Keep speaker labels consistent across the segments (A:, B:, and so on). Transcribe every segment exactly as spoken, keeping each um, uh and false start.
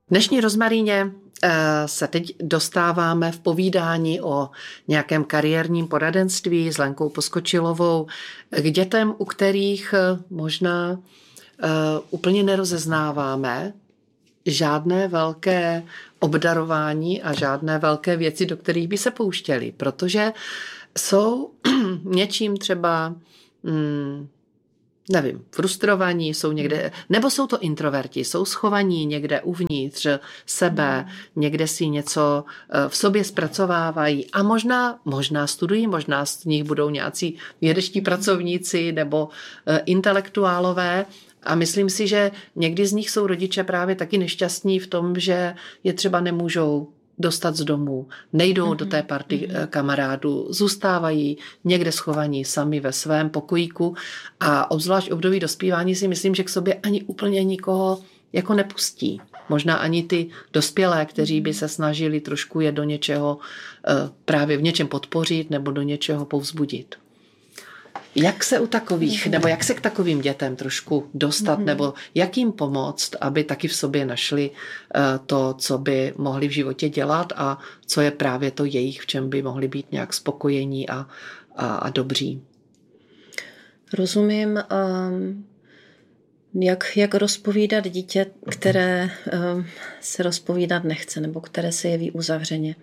A: V dnešní Rozmaríně se teď dostáváme v povídání o nějakém kariérním poradenství s Lenkou Poskočilovou k dětem, u kterých možná úplně nerozeznáváme žádné velké obdarování a žádné velké věci, do kterých by se pouštěli, protože jsou něčím třeba hmm, nevím, frustrovaní, jsou někde, nebo jsou to introverti, jsou schovaní někde uvnitř sebe, někde si něco v sobě zpracovávají a možná, možná studují, možná z nich budou nějací vědečtí pracovníci nebo intelektuálové a myslím si, že někdy z nich jsou rodiče právě taky nešťastní v tom, že je třeba nemůžou dostat z domu, nejdou mm-hmm. do té party kamarádů, zůstávají někde schovaní sami ve svém pokojíku a obzvlášť období dospívání si myslím, že k sobě ani úplně nikoho jako nepustí. Možná ani ty dospělé, kteří by se snažili trošku je do něčeho právě v něčem podpořit nebo do něčeho povzbudit. Jak se u takových, nebo jak se k takovým dětem trošku dostat, mm-hmm. nebo jak jim pomoct, aby taky v sobě našli to, co by mohli v životě dělat a co je právě to jejich, v čem by mohli být nějak spokojení a, a, a dobří.
B: Rozumím, um, jak, jak rozpovídat dítě, které um, se rozpovídat nechce, nebo které se jeví uzavřeně.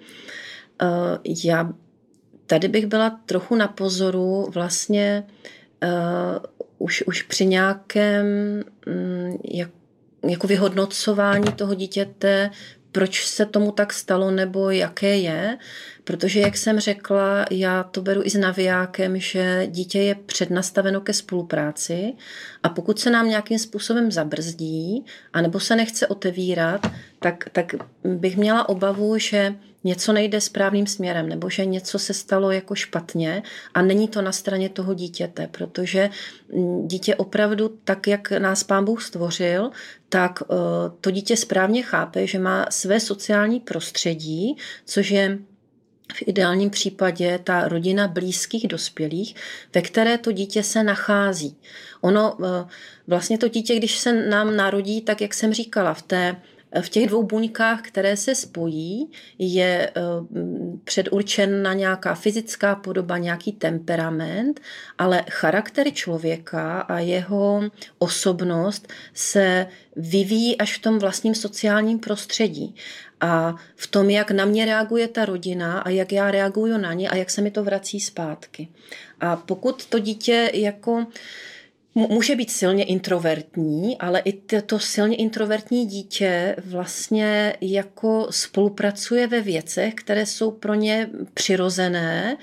B: Uh, já Tady bych byla trochu na pozoru vlastně uh, už, už při nějakém um, jak, jako vyhodnocování toho dítěte, proč se tomu tak stalo nebo jaké je, protože jak jsem řekla, já to beru i s navijákem, že dítě je přednastaveno ke spolupráci a pokud se nám nějakým způsobem zabrzdí anebo se nechce otevírat, tak, tak bych měla obavu, že něco nejde správným směrem, nebo že něco se stalo jako špatně a není to na straně toho dítěte, protože dítě opravdu tak, jak nás Pán Bůh stvořil, tak to dítě správně chápe, že má své sociální prostředí, což je v ideálním případě ta rodina blízkých dospělých, ve které to dítě se nachází. Ono, vlastně to dítě, když se nám narodí, tak jak jsem říkala, v té V těch dvou buňkách, které se spojí, je předurčena nějaká fyzická podoba, nějaký temperament, ale charakter člověka a jeho osobnost se vyvíjí až v tom vlastním sociálním prostředí. A v tom, jak na mě reaguje ta rodina a jak já reaguju na ně a jak se mi to vrací zpátky. A pokud to dítě jako může být silně introvertní, ale i to silně introvertní dítě vlastně jako spolupracuje ve věcech, které jsou pro ně přirozené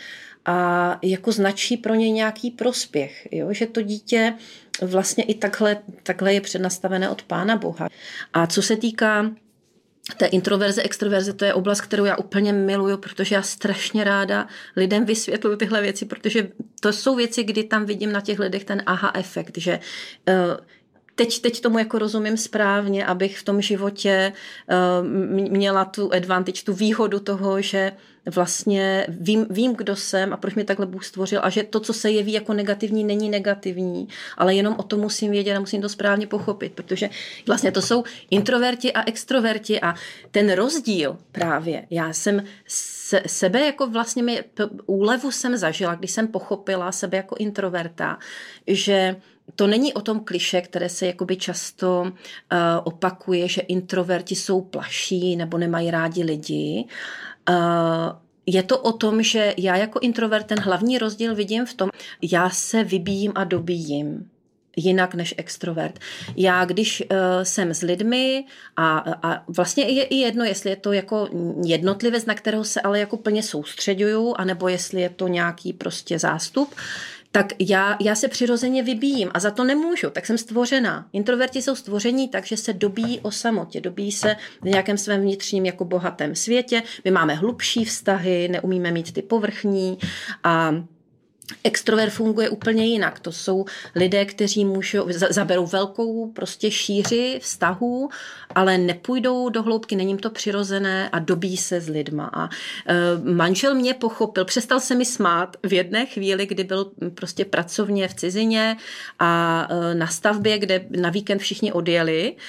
B: a jako značí pro ně nějaký prospěch. Jo? Že to dítě vlastně i takhle, takhle je přednastavené od Pána Boha. A co se týká té introverze, extroverze, to je oblast, kterou já úplně miluju, protože já strašně ráda lidem vysvětluju tyhle věci, protože to jsou věci, kdy tam vidím na těch lidech ten aha efekt, že uh, teď, teď tomu jako rozumím správně, abych v tom životě uh, měla tu advantage, tu výhodu toho, že vlastně vím, vím, kdo jsem a proč mě takhle Bůh stvořil a že to, co se jeví jako negativní, není negativní, ale jenom o tom musím vědět a musím to správně pochopit, protože vlastně to jsou introverti a extroverti a ten rozdíl právě, já jsem se, sebe jako vlastně mi, úlevu jsem zažila, když jsem pochopila sebe jako introverta, že to není o tom kliše, které se jakoby často uh, opakuje, že introverti jsou plaší nebo nemají rádi lidi. Uh, je to o tom, že já jako introvert ten hlavní rozdíl vidím v tom, já se vybíjím a dobíjím jinak než extrovert. Já když uh, jsem s lidmi a, a vlastně je i jedno, jestli je to jako jednotlivec, na kterého se ale jako plně soustředuju, anebo jestli je to nějaký prostě zástup, tak já, já se přirozeně vybíjím a za to nemůžu, tak jsem stvořená. Introverti jsou stvoření, takže se dobíjí o samotě, dobíjí se v nějakém svém vnitřním jako bohatém světě. My máme hlubší vztahy, neumíme mít ty povrchní a extrovert funguje úplně jinak. To jsou lidé, kteří můžou, zaberou velkou prostě šíři vztahů, ale nepůjdou do hloubky, není jim to přirozené a dobí se s lidma. A e, manžel mě pochopil, přestal se mi smát v jedné chvíli, kdy byl prostě pracovně v cizině a e, na stavbě, kde na víkend všichni odjeli a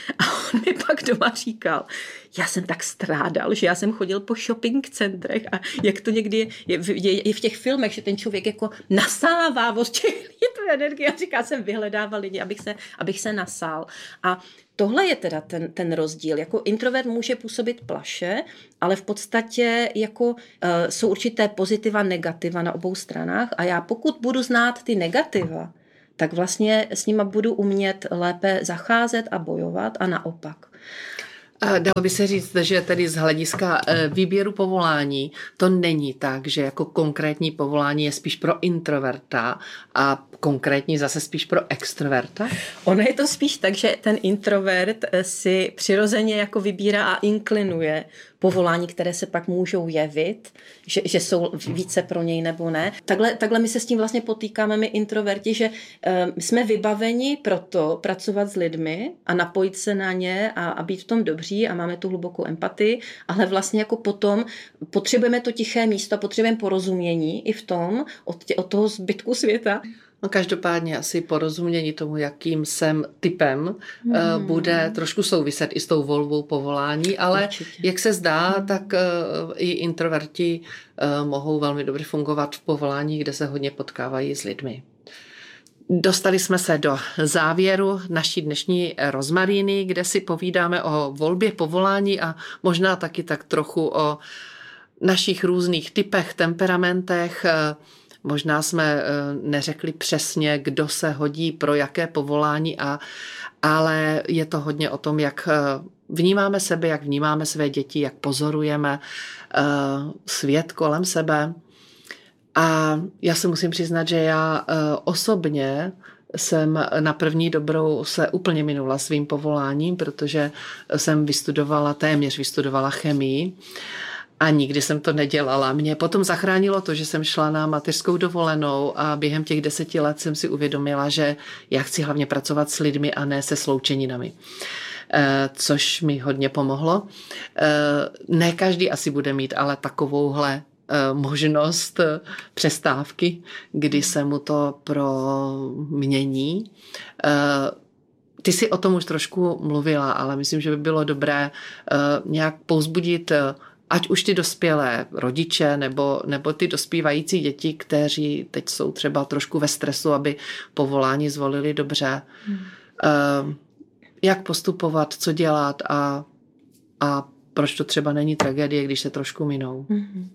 B: on mi pak doma říkal, já jsem tak strádal, že já jsem chodil po shopping centrech a jak to někdy je, je, je, je v těch filmech, že ten člověk jako nasává od těch litrů energie a říká, jsem vyhledával lidi, abych se, abych se nasál. A tohle je teda ten, ten rozdíl. Jako introvert může působit plaše, ale v podstatě jako uh, jsou určité pozitiva, negativa na obou stranách a já pokud budu znát ty negativa, tak vlastně s nima budu umět lépe zacházet a bojovat a naopak.
A: Dalo by se říct, že tedy z hlediska výběru povolání to není tak, že jako konkrétní povolání je spíš pro introverta a konkrétní zase spíš pro extroverta?
B: Ono je to spíš tak, že ten introvert si přirozeně jako vybírá a inklinuje povolání, které se pak můžou jevit, že, že jsou více pro něj nebo ne. Takhle, takhle my se s tím vlastně potýkáme my introverti, že uh, jsme vybaveni pro to pracovat s lidmi a napojit se na ně a, a být v tom dobří a máme tu hlubokou empatii, ale vlastně jako potom potřebujeme to tiché místo, potřebujeme porozumění i v tom od, tě, od toho zbytku světa.
A: No každopádně asi porozumění tomu, jakým jsem typem, hmm. bude trošku souviset i s tou volbou povolání, ale určitě. Jak se zdá, hmm. tak i introverti mohou velmi dobře fungovat v povolání, kde se hodně potkávají s lidmi. Dostali jsme se do závěru naší dnešní rozmaríny, kde si povídáme o volbě povolání a možná taky tak trochu o našich různých typech, temperamentech. Možná jsme neřekli přesně, kdo se hodí pro jaké povolání, a, ale je to hodně o tom, jak vnímáme sebe, jak vnímáme své děti, jak pozorujeme uh, svět kolem sebe. A já se musím přiznat, že já uh, osobně jsem na první dobrou se úplně minula svým povoláním, protože jsem vystudovala, téměř vystudovala chemii. A nikdy jsem to nedělala. Mě potom zachránilo to, že jsem šla na mateřskou dovolenou a během těch deseti let jsem si uvědomila, že já chci hlavně pracovat s lidmi a ne se sloučeninami. E, což mi hodně pomohlo. E, ne každý asi bude mít ale takovouhle e, možnost přestávky, kdy se mu to promění. E, Ty jsi o tom už trošku mluvila, ale myslím, že by bylo dobré e, nějak povzbudit ať už ty dospělé rodiče nebo, nebo ty dospívající děti, kteří teď jsou třeba trošku ve stresu, aby povolání zvolili dobře. Hmm. Uh, jak postupovat, co dělat a, a proč to třeba není tragédie, když se trošku minou.
B: Hmm.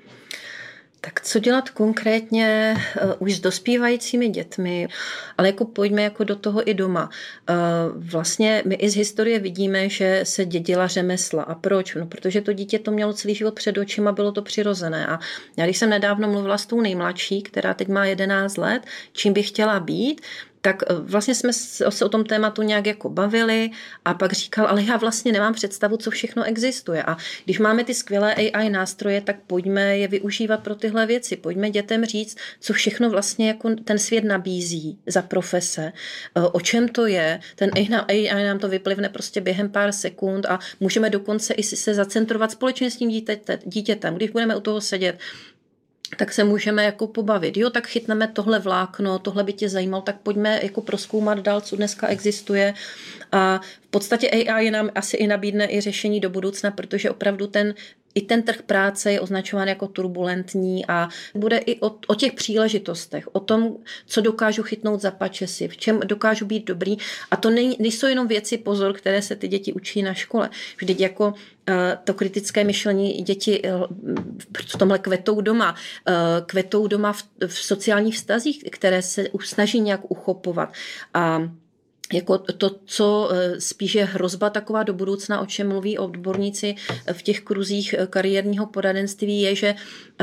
B: Tak co dělat konkrétně uh, už s dospívajícími dětmi, ale jako pojďme jako do toho i doma. Uh, vlastně my i z historie vidíme, že se dědila řemesla. A proč? No, protože to dítě to mělo celý život před očima, bylo to přirozené. A já když jsem nedávno mluvila s tou nejmladší, která teď má jedenáct let, čím by chtěla být, tak vlastně jsme se o tom tématu nějak jako bavili a pak říkal, ale já vlastně nemám představu, co všechno existuje. A když máme ty skvělé A I nástroje, tak pojďme je využívat pro tyhle věci. Pojďme dětem říct, co všechno vlastně jako ten svět nabízí za profese, o čem to je. Ten A I nám to vyplivne prostě během pár sekund a můžeme dokonce i se zacentrovat společně s tím dítětem. Když budeme u toho sedět, tak se můžeme jako pobavit. Jo, tak chytneme tohle vlákno, tohle by tě zajímalo, tak pojďme jako prozkoumat dál, co dneska existuje. A v podstatě A I nám asi i nabídne i řešení do budoucna, protože opravdu ten i ten trh práce je označován jako turbulentní a bude i o, o těch příležitostech, o tom, co dokážu chytnout za pačesy, v čem dokážu být dobrý. A to nej, nejsou jenom věci, pozor, které se ty děti učí na škole. Vždyť jako uh, to kritické myšlení děti uh, v tomhle kvetou doma, uh, kvetou doma v, v sociálních vztazích, které se už snaží nějak uchopovat. A jako to, co spíš je hrozba taková do budoucna, o čem mluví odborníci v těch kruzích kariérního poradenství, je, že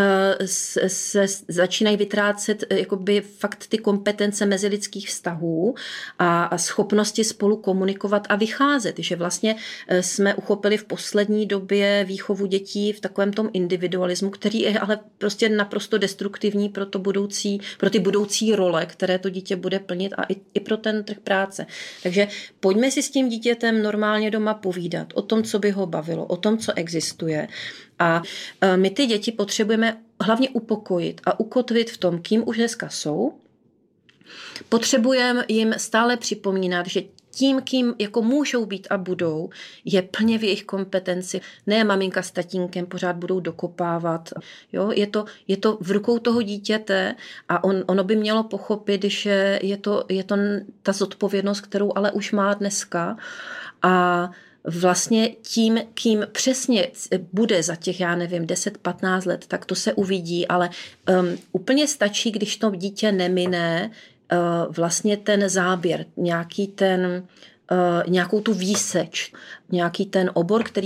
B: se začínají vytrácet jakoby fakt ty kompetence mezilidských vztahů a schopnosti spolu komunikovat a vycházet. Že vlastně jsme uchopili v poslední době výchovu dětí v takovém tom individualismu, který je ale prostě naprosto destruktivní pro to budoucí, pro ty budoucí role, které to dítě bude plnit a i, i pro ten trh práce. Takže pojďme si s tím dítětem normálně doma povídat o tom, co by ho bavilo, o tom, co existuje. A my ty děti potřebujeme hlavně upokojit a ukotvit v tom, kým už dneska jsou. Potřebujeme jim stále připomínat, že tím, kým jako můžou být a budou, je plně v jejich kompetenci. Ne maminka s tatínkem pořád budou dokopávat. Jo? Je to, je to v rukou toho dítěte a on, ono by mělo pochopit, že je to, je to ta zodpovědnost, kterou ale už má dneska a vlastně tím, kým přesně bude za těch, já nevím, deset patnáct let, tak to se uvidí, ale um, úplně stačí, když to dítě nemine uh, vlastně ten záběr, nějaký ten, uh, nějakou tu výseč, nějaký ten obor, který